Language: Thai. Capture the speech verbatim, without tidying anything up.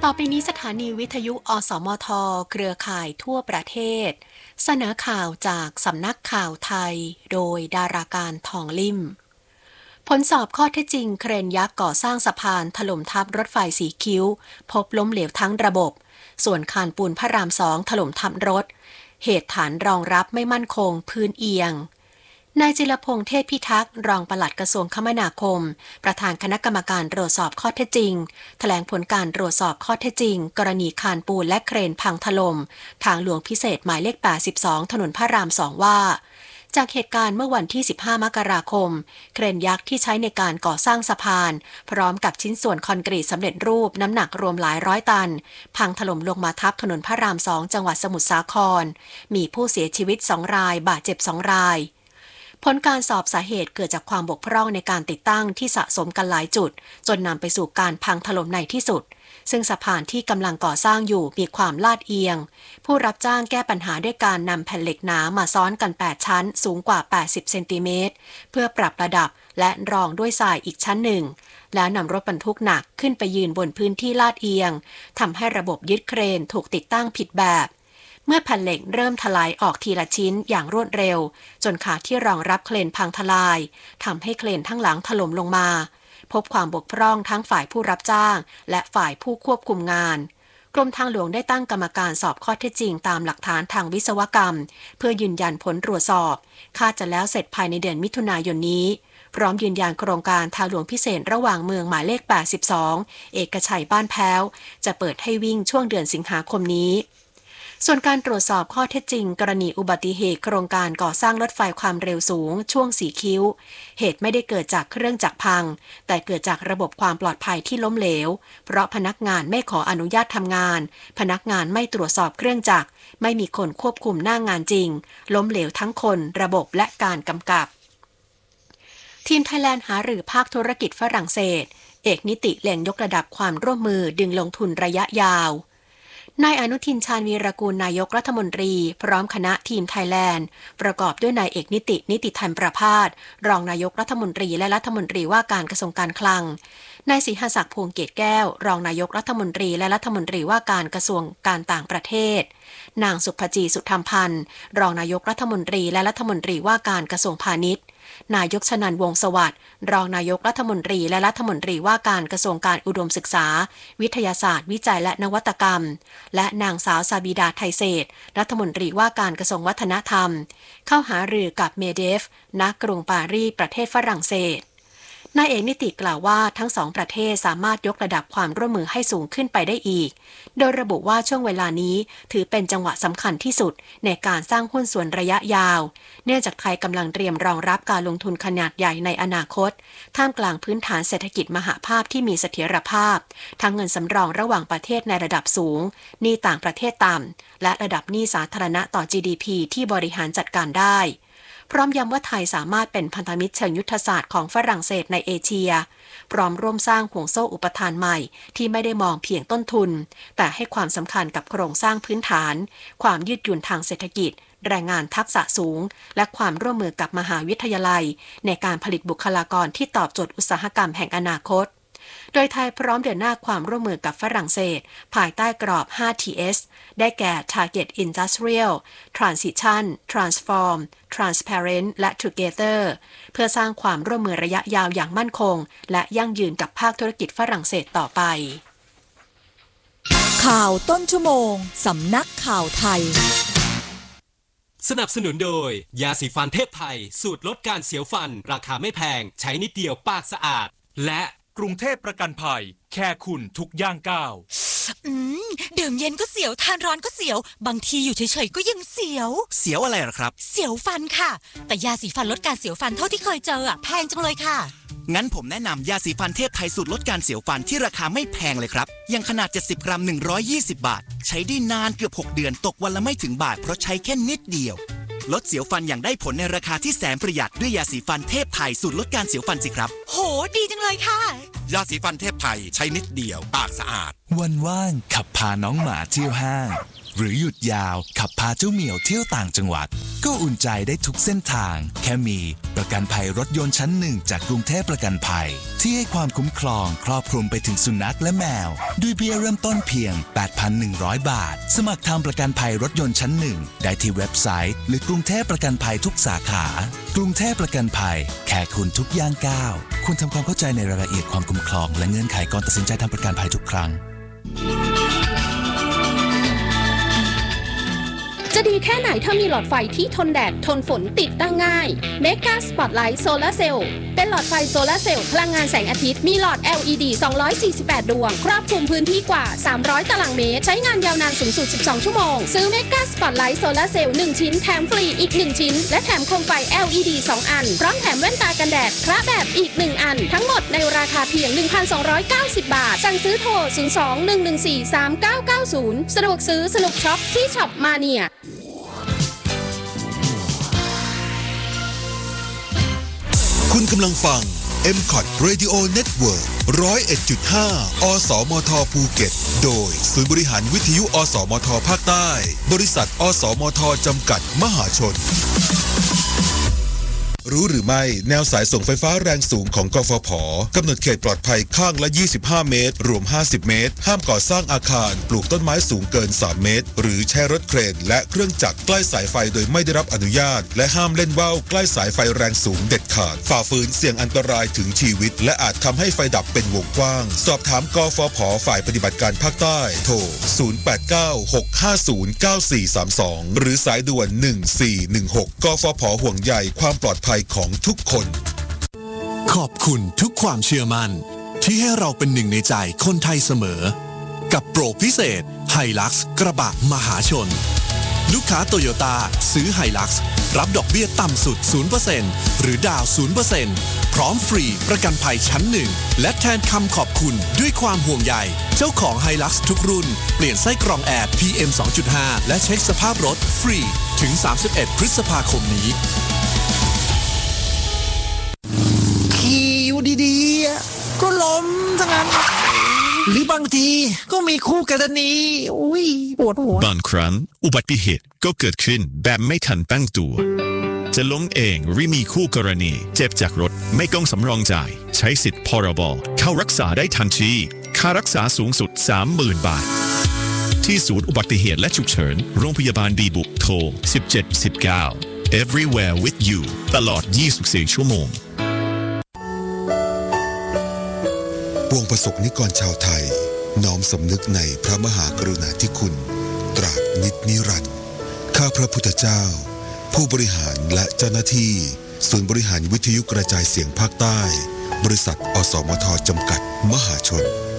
ต่อไปนี้สถานีวิทยุอสมทเครือข่ายทั่วประเทศเสนอข่าวจากสำนักข่าวไทยโดยดาราการทองลิ่มผลสอบข้อเท็จจริงเครนยักษ์ก่อสร้างสะพานถล่มทับรถไฟสีคิ้วพบล้มเหลวทั้งระบบส่วนคานปูนพระรามสองถล่มทับรถเหตุฐานรองรับไม่มั่นคงพื้นเอียงนายจิรพงษ์เทพพิทักษ์รองปลัดกระทรวงคมนาคมประธานคณะกรรมการตรวจสอบข้อเท็จจริงแถลงผลการตรวจสอบข้อเท็จจริงกรณีคานปูนและเครนพังถล่มทางหลวงพิเศษหมายเลขแปดสิบสองถนนพระรามสองว่าจากเหตุการณ์เมื่อวันที่สิบห้ามกราคมเครนยักษ์ที่ใช้ในการก่อสร้างสะพานพร้อมกับชิ้นส่วนคอนกรีตสำเร็จรูปน้ำหนักรวมหลายร้อยตันพังถล่มลงมาทับถนนพระรามสองจังหวัดสมุทรสาครมีผู้เสียชีวิตสองรายบาดเจ็บสองรายผลการสอบสาเหตุเกิดจากความบกพร่องในการติดตั้งที่สะสมกันหลายจุดจนนำไปสู่การพังถล่มในที่สุดซึ่งสะพานที่กำลังก่อสร้างอยู่มีความลาดเอียงผู้รับจ้างแก้ปัญหาด้วยการนำแผ่นเหล็กหนามาซ้อนกันแปดชั้นสูงกว่าแปดสิบเซนติเมตรเพื่อปรับระดับและรองด้วยทรายอีกชั้นหนึ่งแล้วนำรถบรรทุกหนักขึ้นไปยืนบนพื้นที่ลาดเอียงทำให้ระบบยึดเครนถูกติดตั้งผิดแบบเมื่อแผ่นเหล็กเริ่มทลายออกทีละชิ้นอย่างรวดเร็วจนขาที่รองรับเครนพังทลายทำให้เครนทั้งหลังถล่มลงมาพบความบกพร่องทั้งฝ่ายผู้รับจ้างและฝ่ายผู้ควบคุมงานกรมทางหลวงได้ตั้งกรรมการสอบข้อเท็จจริงตามหลักฐานทางวิศวกรรมเพื่อยืนยันผลตรวจสอบคาดจะแล้วเสร็จภายในเดือนมิถุนายนนี้พร้อมยืนยันโครงการทางหลวงพิเศษระหว่างเมืองหมายเลขแปดสิบสองเอกชัยบ้านแพ้วจะเปิดให้วิ่งช่วงเดือนสิงหาคมนี้ส่วนการตรวจสอบข้อเท็จจริงกรณีอุบัติเหตุโครงการก่อสร้างรถไฟความเร็วสูงช่วงสีคิ้วเหตุไม่ได้เกิดจากเครื่องจักรพังแต่เกิดจากระบบความปลอดภัยที่ล้มเหลวเพราะพนักงานไม่ขออนุญาตทำงานพนักงานไม่ตรวจสอบเครื่องจักรไม่มีคนควบคุมหน้างานจริงล้มเหลวทั้งคนระบบและการกำกับทีมไทยแลนด์หารือภาคธุรกิจฝรั่งเศสเอกนิติเล็งยกระดับความร่วมมือดึงลงทุนระยะยาวนายอนุทินชาญวีรกูลนายกรัฐมนตรีพร้อมคณะทีมไทยแลนด์ประกอบด้วยนายเอกนิตินิติธรรมประภาสรองนายกรัฐมนตรีและรัฐมนตรีว่าการกระทรวงการคลังนายศรีหศักดิ์พวงเกตแก้วรองนายกรัฐมนตรีและรัฐมนตรีว่าการกระทรวงการต่างประเทศนางสุภจีสุธรรมพันธ์รองนายกรัฐมนตรีและรัฐมนตรีว่าการกระทรวงพาณิชย์นายกชนันท์วงศ์สวัสดิ์รองนายกรัฐมนตรีและรัฐมนตรีว่าการกระทรวงการอุดมศึกษาวิทยาศาสตร์วิจัยและนวัตกรรมและนางสาวซาบิดาไทเศษรัฐมนตรีว่าการกระทรวงวัฒนธรรมเข้าหารือกับเมเดฟณกรุงปารีสประเทศฝรั่งเศสนายเอกนิติกล่าวว่าทั้งสองประเทศสามารถยกระดับความร่วมมือให้สูงขึ้นไปได้อีกโดยระบุว่าช่วงเวลานี้ถือเป็นจังหวะสำคัญที่สุดในการสร้างหุ้นส่วนระยะยาวเนื่องจากไทยกำลังเตรียมรองรับการลงทุนขนาดใหญ่ในอนาคตท่ามกลางพื้นฐานเศรษฐกิจมหภาพที่มีเสถียรภาพทั้งเงินสำรองระหว่างประเทศในระดับสูงหนี้ต่างประเทศต่ำและระดับหนี้สาธารณะต่อ จี ดี พี ที่บริหารจัดการได้พร้อมย้ำว่าไทยสามารถเป็นพันธมิตรเชิงยุทธศาสตร์ของฝรั่งเศสในเอเชียพร้อมร่วมสร้างห่วงโซ่อุปทานใหม่ที่ไม่ได้มองเพียงต้นทุนแต่ให้ความสำคัญกับโครงสร้างพื้นฐานความยืดหยุ่นทางเศรษฐกิจแรงงานทักษะสูงและความร่วมมือกับมหาวิทยาลัยในการผลิตบุคลากรที่ตอบโจทย์อุตสาหกรรมแห่งอนาคตโดยไทยพร้อมเดินหน้าความร่วมมือกับฝรั่งเศสภายใต้กรอบ ห้า ที เอส ได้แก่ Target Industrial Transition Transform Transparent และ Together เพื่อสร้างความร่วมมือระยะยาวอย่างมั่นคงและยั่งยืนกับภาคธุรกิจฝรั่งเศสต่อไปข่าวต้นชั่วโมงสำนักข่าวไทยสนับสนุนโดยยาสีฟันเทพไทยสูตรลดการเสียวฟันราคาไม่แพงใช้นิดเดียวปากสะอาดและกรุงเทพประกันภัยแค่คุณทุกย่างก้าวอืมดื่มเย็นก็เสียวทานร้อนก็เสียวบางทีอยู่เฉยๆก็ยังเสียวเสียวอะไรหรอครับเสียวฟันค่ะแต่ยาสีฟันลดการเสียวฟันเท่าที่เคยเจออ่ะแพงจังเลยค่ะงั้นผมแนะนำยาสีฟันเทพไทยสูตรลดการเสียวฟันที่ราคาไม่แพงเลยครับยังขนาดเจ็ดสิบกรัมหนึ่งร้อยยี่สิบบาทใช้ได้นานเกือบหกเดือนตกวันละไม่ถึงบาทเพราะใช้แค่นิดเดียวลดเสียวฟันอย่างได้ผลในราคาที่แสนประหยัดด้วยยาสีฟันเทพไทยสูตรลดการเสียวฟันสิครับโหดีจังเลยค่ะยาสีฟันเทพไทยใช้นิดเดียวปากสะอาดวันว่างขับพาน้องหมาเที่ยวห้างหรือหยุดยาวขับพาเจ้าเหมียวเที่ยวต่างจังหวัดก็อุ่นใจได้ทุกเส้นทางแค่มีประกันภัยรถยนต์ชั้นหนึ่งจากกรุงเทพประกันภัยที่ให้ความคุ้มครองครอบคลุมไปถึงสุนัขและแมวด้วยเบี้ยเริ่มต้นเพียง แปดพันหนึ่งร้อย บาทสมัครทำประกันภัยรถยนต์ชั้นหนึ่งได้ที่เว็บไซต์หรือกรุงเทพประกันภัยทุกสาขากรุงเทพประกันภัยแค่คุณทุกย่างก้าวควรทำความเข้าใจในรายละเอียดความคุ้มครองและเงื่อนไขก่อนตัดสินใจทำประกันภัยทุกครั้งจะดีแค่ไหนถ้ามีหลอดไฟที่ทนแดดทนฝนติดตั้งง่าย Mega Spotlight Solar Cell เป็นหลอดไฟโซลาร์เซลล์พลังงานแสงอาทิตย์มีหลอด แอล อี ดี สองร้อยสี่สิบแปด ดวงครอบคลุมพื้นที่กว่าสามร้อยตารางเมตรใช้งานยาวนานสูงสุดสิบสองชั่วโมงซื้อ Mega Spotlight Solar Cell หนึ่งชิ้นแถมฟรีอีกหนึ่งชิ้นและแถมโคมไฟ แอล อี ดี สองอันพร้อมแถมแว่นตากันแดดพระแบบอีกหนึ่งอันทั้งหมดในราคาเพียง หนึ่งพันสองร้อยเก้าสิบ บาทสั่งซื้อโทรศูนย์ สอง หนึ่ง หนึ่ง สี่ สาม เก้า เก้า ศูนย์สะดวกซื้อสนุกช็อปที่ช็อปมาเนียคุณกำลังฟัง เอ็ม คอท Radio Network หนึ่งศูนย์เอ็ดจุดห้า อสมทภูเก็ตโดยศูนย์บริหารวิทยุอสมทภาคใต้บริษัทอสมทจำกัดมหาชนรู้หรือไม่แนวสายส่งไฟฟ้าแรงสูงของกฟผ.กำหนดเขตปลอดภัยข้างละยี่สิบห้าเมตรรวมห้าสิบเมตรห้ามก่อสร้างอาคารปลูกต้นไม้สูงเกินสามเมตรหรือใช้รถเครนและเครื่องจักรใกล้สายไฟโดยไม่ได้รับอนุญาตและห้ามเล่นว่าวใกล้สายไฟแรงสูงเด็ดขาดฝ่าฝืนเสี่ยงอันตรายถึงชีวิตและอาจทำให้ไฟดับเป็นวงกว้างสอบถามกฟผ.ฝ่ายปฏิบัติการภาคใต้โทรศูนย์ แปด เก้า หก ห้า ศูนย์ เก้า สี่ สาม สองหรือสายด่วนหนึ่ง สี่ หนึ่ง หกกฟผ.ห่วงใยความปลอดภัยของทุกคนขอบคุณทุกความเชื่อมั่นที่ให้เราเป็นหนึ่งในใจคนไทยเสมอกับโปรพิเศษไฮลักซ์กระบะมหาชนลูกค้าโตโยต้าซื้อไฮลักซ์รับดอกเบี้ยต่ำสุด ศูนย์เปอร์เซ็นต์ หรือดาว ศูนย์เปอร์เซ็นต์ พร้อมฟรีประกันภัยชั้นหนึ่งและแทนคำขอบคุณด้วยความห่วงใยเจ้าของไฮลักซ์ทุกรุ่นเปลี่ยนไส้กรองแอร์ พี เอ็ม สองจุดห้า และเช็คสภาพรถฟรีถึงสามสิบเอ็ดพฤษภาคมนี้อยู่ดีๆก็ล้มทั้งนั้นหรือบางทีก็มีคู่กรณีอุ้ยปวดหัวบางครั้งอุบัติเหตุก็เกิดขึ้นแบบไม่ทันตั้งตัวจะล้มเองหรือมีคู่กรณีเจ็บจากรถไม่ต้องสำรองจ่ายใช้สิทธิ์พรบเข้ารักษาได้ทันทีค่ารักษาสูงสุด สามหมื่น บาทที่ศูนย์อุบัติเหตุและฉุกเฉินโรงพยาบาลดีบุกโทรสิบเจ็ด สิบเก้า Everywhere with you ตลอดยี่สิบสี่ชั่วโมงปวงประสบนิกรชาวไทยน้อมสำนึกในพระมหากรุณาธิคุณตราบนิจนิรันดร์ข้าพระพุทธเจ้าผู้บริหารและเจ้าหน้าที่ศูนย์บริหารวิทยุกระจายเสียงภาคใต้บริษัทอสมทจำกัดมหาชน